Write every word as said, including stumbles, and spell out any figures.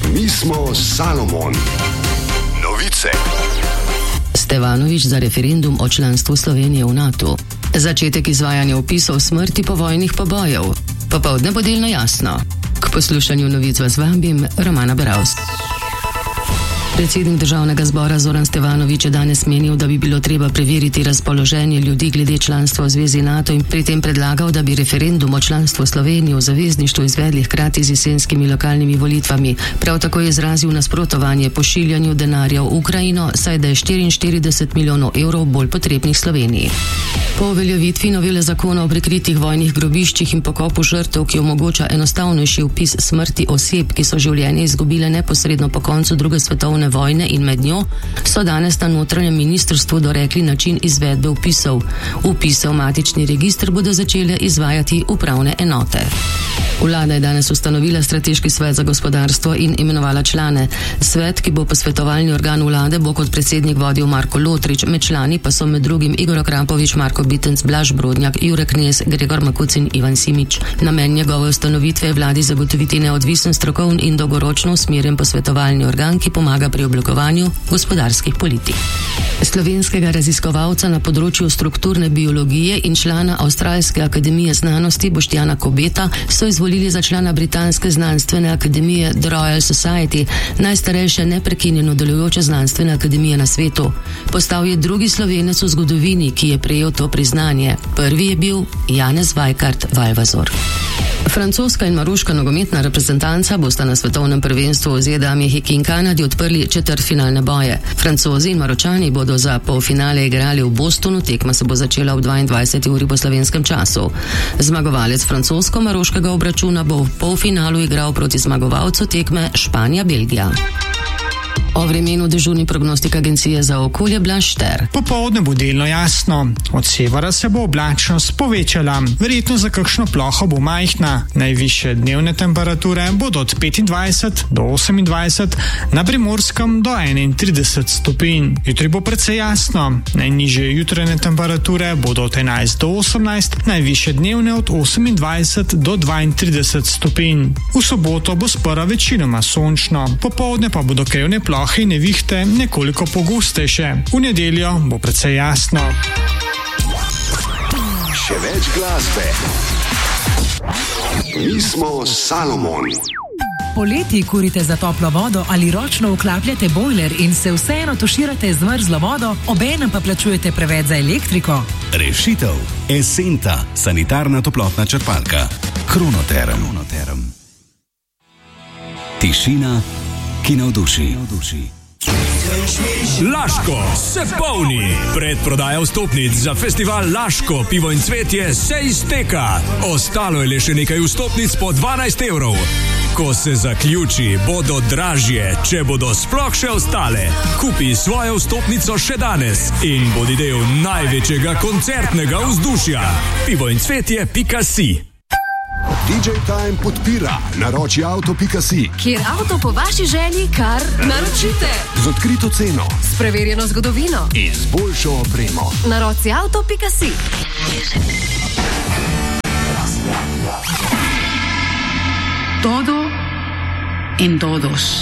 Mi smo Salomon. Novice. Stevanović za referendum o članstvu Slovenije v NATO. Začetek izvajanja opisov smrti povojnih pobojev. Popoldne bo delno jasno. K poslušanju novic vas vabim, Romana Beravs. Predsednik državnega zbora Zoran Stevanović je danes menil, da bi bilo treba preveriti razpoloženje ljudi glede članstva v Zvezi NATO in pri tem predlagal, da bi referendum o članstvu Slovenije v zavezništvu izvedli hkrati z jesenskimi lokalnimi volitvami. Prav tako je izrazil nasprotovanje pošiljanju denarja v Ukrajino, saj da je štiriinštirideset milijonov evrov bolj potrebnih Sloveniji. Po uveljavitvi novele zakona o prikritih vojnih grobiščih in pokopu žrtev, ki omogoča enostavnejši vpis smrti oseb, ki so življenje izgubile neposredno po koncu druge svetovne vojne in med njo, so danes na notranjem ministrstvu dorekli način izvedbe vpisov. Vpise v matični register bodo začele izvajati upravne enote. Vlada je danes ustanovila strateški svet za gospodarstvo in imenovala člane. Svet, ki bo posvetovalni organ vlade, bo kot predsednik vodil Marko Lotrič, med člani pa so med drugim Igor Krapovič, Marko Bitenc, Blaž Brodnjak, Jure Knez, Gregor Makuc in Ivan Simič. Namen njegove ustanovitve je vladi zagotoviti neodvisen, strokovn in dolgoročno usmerjen posvetovalni organ, ki pomaga pri oblikovanju gospodarskih politik. Slovenskega raziskovalca na področju strukturne biologije in člana Avstralske akademije znanosti Boštjana Kobeta so izvolili za člana Britanske znanstvene akademije The Royal Society, najstarejše neprekinjeno delujoče znanstvene akademije na svetu. Postal je drugi Slovenec v zgodovini, ki je prejel to priznanje. Prvi je bil Janez Vajkard Valvazor. Francoska in maroška nogometna reprezentanca bosta na svetovnem prvenstvu v Z D A, Mehiki in Kanadi odprli četrtfinalne boje. Francozi in Maročani bodo za polfinale igrali v Bostonu, tekma se bo začela ob dvaindvajseti uri po slovenskem času. Zmagovalec francosko-maroškega obračuna bo v polfinalu igral proti zmagovalcu tekme Španija-Belgija. O vremenu dežurni prognostik agencije za okolje Blaž Šter. Popoldne bo delno jasno. Od severa se bo oblačnost povečala. Verjetno za kakšno ploho bo majhna. Najvišje dnevne temperature bodo od petindvajset do osemindvajset, na Primorskem do enaintrideset stopinj. Jutri bo precej jasno. Najnižje jutrajne temperature bodo od enajst do osemnajst, najvišje dnevne od osemindvajset do dvaintrideset stopinj. V soboto bo sprva večinoma sončno. Popoldne pa bodo krevne plohe in nevihte nekoliko pogostejše. V nedeljo bo precej jasno. Še več glasbe. Mi smo Salomon. Poleti kurite za toplo vodo ali ročno vklapljate bojler in se vseeno tuširate z mrzlo vodo, obenem pa plačujete preveč za elektriko? Rešitev. Esenta, sanitarna toplotna črpalka. Kronoterm. Kronoterm. Tišina, ki navduši. Laško se polni. Predprodaja vstopnic za festival Laško, pivo in cvetje se izteka. Ostalo je le še nekaj vstopnic po dvanajst evrov. Ko se zaključi, bodo dražje, če bodo sploh še ostale. Kupi svojo vstopnico še danes in bodi del največjega koncertnega vzdušja. pivo in cvetje pika si. D J Time podpira naroči avto pika si, kjer avto po vaši želji kar naročite. z odkrito ceno, S preverjeno zgodovino. in z boljšo opremo. naroci avto pika si. Todo en todos.